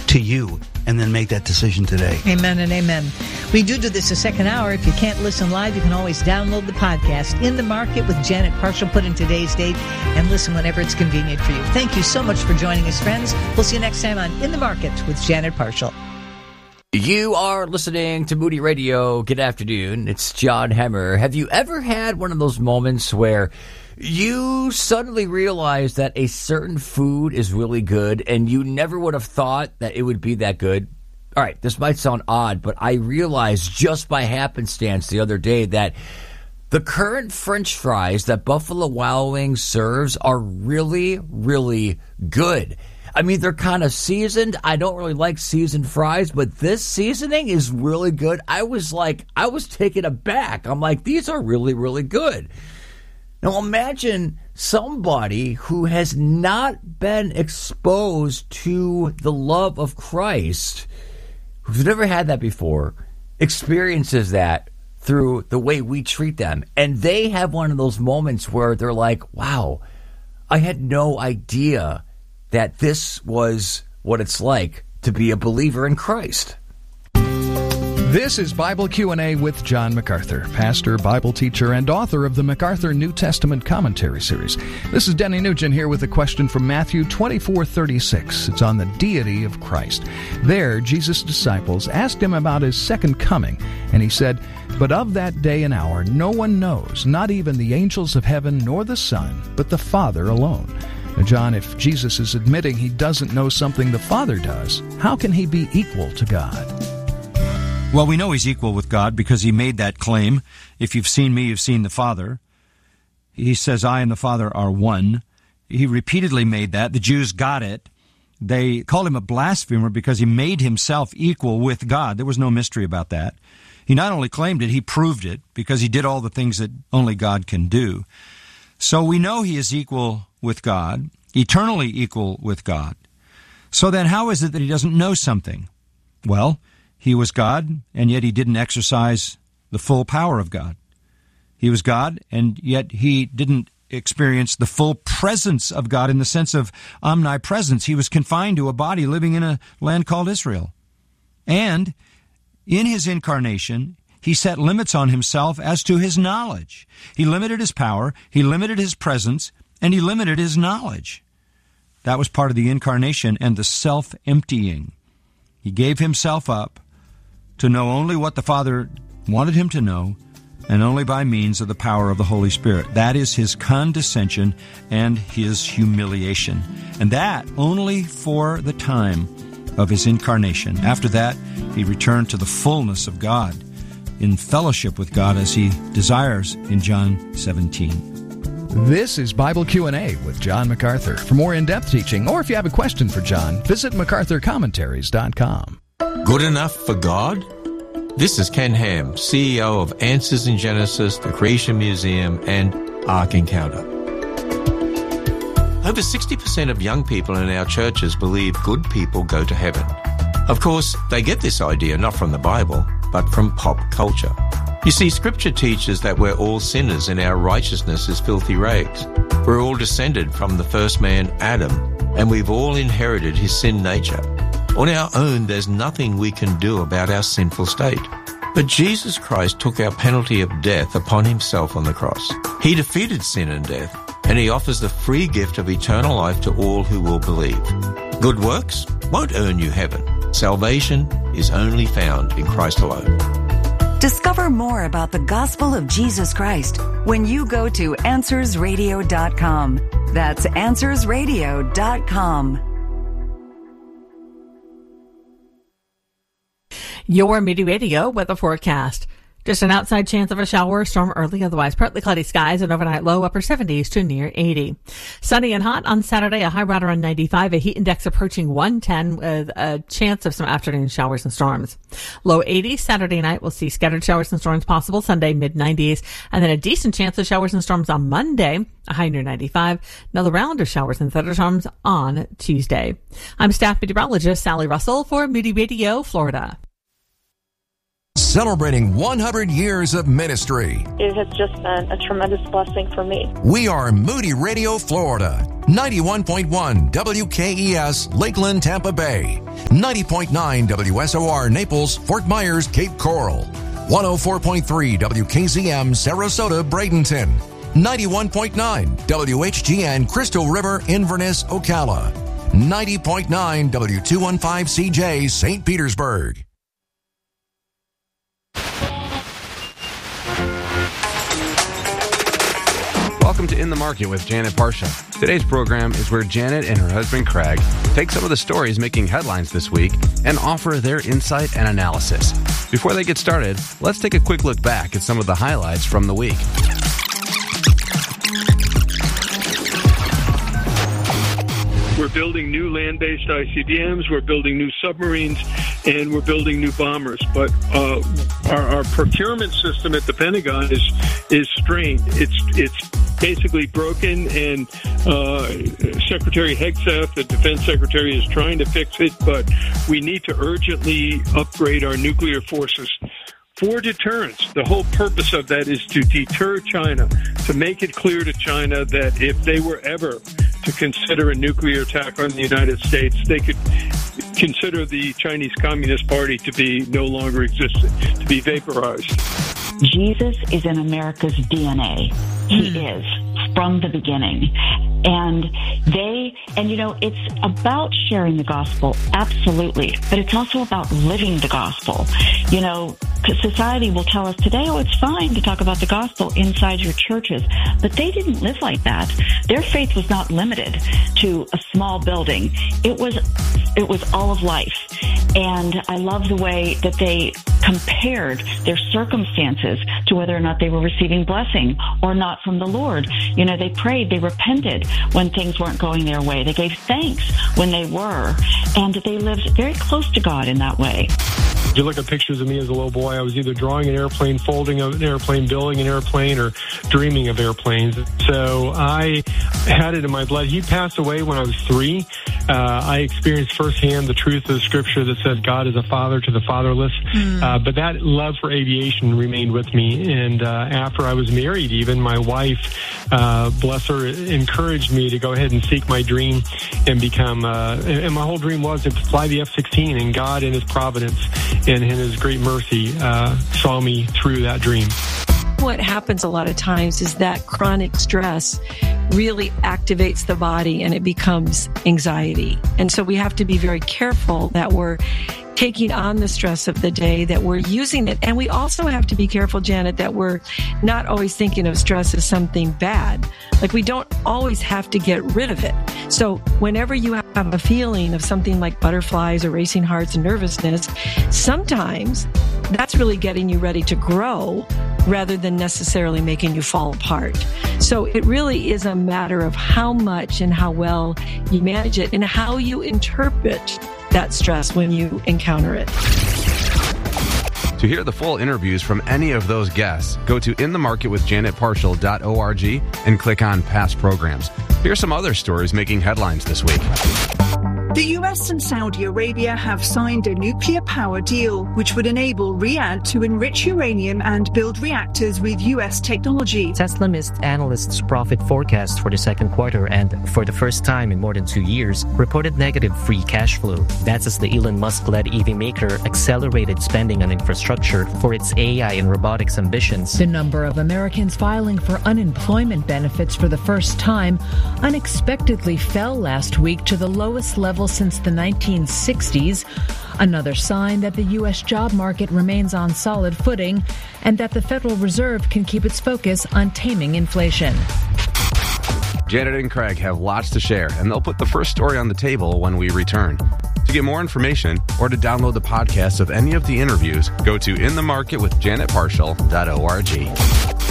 to you, and then make that decision today. Amen and amen. We do this a second hour. If you can't listen live, you can always download the podcast, In the Market with Janet Parshall, put in today's date, and listen whenever it's convenient for you. Thank you so much for joining us, friends. We'll see you next time on In the Market with Janet Parshall. You are listening to Moody Radio. Good afternoon. It's John Hemmer. Have you ever had one of those moments where you suddenly realize that a certain food is really good and you never would have thought that it would be that good? All right, this might sound odd, but I realized just by happenstance the other day that the current French fries that Buffalo Wild Wings serves are really, really good. I mean, they're kind of seasoned. I don't really like seasoned fries, but this seasoning is really good. I was taken aback. I'm like, these are really, really good. Now, imagine somebody who has not been exposed to the love of Christ, who's never had that before, experiences that through the way we treat them. And they have one of those moments where they're like, wow, I had no idea that this was what it's like to be a believer in Christ. This is Bible Q&A with John MacArthur, pastor, Bible teacher, and author of the MacArthur New Testament Commentary Series. This is Denny Nugent here with a question from Matthew 24:36. It's on the deity of Christ. There, Jesus' disciples asked him about his second coming, and he said, "But of that day and hour no one knows, not even the angels of heaven nor the Son, but the Father alone." Now, John, if Jesus is admitting he doesn't know something the Father does, how can he be equal to God? Well, we know he's equal with God because he made that claim. If you've seen me, you've seen the Father. He says, I and the Father are one. He repeatedly made that. The Jews got it. They called him a blasphemer because he made himself equal with God. There was no mystery about that. He not only claimed it, he proved it because he did all the things that only God can do. So we know he is equal with God, eternally equal with God. So then how is it that he doesn't know something? Well, he was God, and yet he didn't exercise the full power of God. He was God, and yet he didn't experience the full presence of God in the sense of omnipresence. He was confined to a body living in a land called Israel. And in his incarnation, he set limits on himself as to his knowledge. He limited his power, he limited his presence, and he limited his knowledge. That was part of the incarnation and the self-emptying. He gave himself up to know only what the Father wanted him to know, and only by means of the power of the Holy Spirit. That is his condescension and his humiliation. And that only for the time of his incarnation. After that, he returned to the fullness of God, in fellowship with God as he desires in John 17. This is Bible Q&A with John MacArthur. For more in-depth teaching, or if you have a question for John, visit MacArthurCommentaries.com. Good enough for God? This is Ken Ham, CEO of Answers in Genesis, the Creation Museum, and Ark Encounter. Over 60% of young people in our churches believe good people go to heaven. Of course, they get this idea not from the Bible, but from pop culture. You see, Scripture teaches that we're all sinners and our righteousness is filthy rags. We're all descended from the first man, Adam, and we've all inherited his sin nature. On our own, there's nothing we can do about our sinful state. But Jesus Christ took our penalty of death upon himself on the cross. He defeated sin and death, and he offers the free gift of eternal life to all who will believe. Good works won't earn you heaven. Salvation is only found in Christ alone. Discover more about the gospel of Jesus Christ when you go to AnswersRadio.com. That's AnswersRadio.com. Your Moody Radio weather forecast. Just an outside chance of a shower or storm early, otherwise partly cloudy skies, and overnight low upper 70s to near 80. Sunny and hot on Saturday, a high right around 95, a heat index approaching 110 with a chance of some afternoon showers and storms. Low 80s Saturday night, we'll see scattered showers and storms possible. Sunday, mid-90s, and then a decent chance of showers and storms on Monday, a high near 95. Another round of showers and thunderstorms on Tuesday. I'm staff meteorologist Sally Russell for Moody Radio, Florida. celebrating 100 years of ministry. It has just been a tremendous blessing for me. We are Moody Radio, Florida. 91.1 WKES, Lakeland, Tampa Bay. 90.9 WSOR, Naples, Fort Myers, Cape Coral. 104.3 WKZM, Sarasota, Bradenton. 91.9 WHGN, Crystal River, Inverness, Ocala. 90.9 W215CJ, St. Petersburg. Welcome to In the Market with Janet Parsha. Today's program is where Janet and her husband Craig take some of the stories making headlines this week and offer their insight and analysis. Before they get started, let's take a quick look back at some of the highlights from the week. We're building new land-based ICBMs, we're building new submarines, and we're building new bombers. But our procurement system at the Pentagon is strained. It's basically broken, and Secretary Hegseth, the Defense Secretary, is trying to fix it, but we need to urgently upgrade our nuclear forces for deterrence. The whole purpose of that is to deter China, to make it clear to China that if they were ever to consider a nuclear attack on the United States, they could consider the Chinese Communist Party to be no longer existent, to be vaporized. Jesus is in America's DNA. He is from the beginning. And it's about sharing the gospel, absolutely, but it's also about living the gospel. Society will tell us today, it's fine to talk about the gospel inside your churches, but they didn't live like that. Their faith was not limited to a small building. It was all of life. And I love the way that they compared their circumstances to whether or not they were receiving blessing or not from the Lord. They prayed, they repented when things weren't going their way. They gave thanks when they were, and they lived very close to God in that way. If you look at pictures of me as a little boy, I was either drawing an airplane, folding an airplane, building an airplane, or dreaming of airplanes. So I had it in my blood. He passed away when I was 3. I experienced firsthand the truth of the scripture that said God is a father to the fatherless. But that love for aviation remained with me. And after I was married, even, my wife, bless her, encouraged me to go ahead and seek my dream and become, and my whole dream was to fly the F-16, and God in His providence and in His great mercy saw me through that dream. What happens a lot of times is that chronic stress really activates the body and it becomes anxiety. And so we have to be very careful that we're taking on the stress of the day, that we're using it. And we also have to be careful, Janet, that we're not always thinking of stress as something bad. Like, we don't always have to get rid of it. So whenever you have a feeling of something like butterflies or racing hearts and nervousness, sometimes that's really getting you ready to grow rather than necessarily making you fall apart. So it really is a matter of how much and how well you manage it and how you interpret that stress when you encounter it. To hear the full interviews from any of those guests, go to inthemarketwithjanetparshall.org and click on past programs. Here's some other stories making headlines this week. The US and Saudi Arabia have signed a nuclear power deal, which would enable Riyadh to enrich uranium and build reactors with US technology. Tesla missed analysts' profit forecast for the second quarter and, for the first time in more than 2 years, reported negative free cash flow. That's as the Elon Musk-led EV maker accelerated spending on infrastructure for its AI and robotics ambitions. The number of Americans filing for unemployment benefits for the first time unexpectedly fell last week to the lowest level since the 1960s, another sign that the U.S. job market remains on solid footing and that the Federal Reserve can keep its focus on taming inflation. Janet and Craig have lots to share, and they'll put the first story on the table when we return. To get more information or to download the podcast of any of the interviews, go to inthemarketwithjanetparshall.org.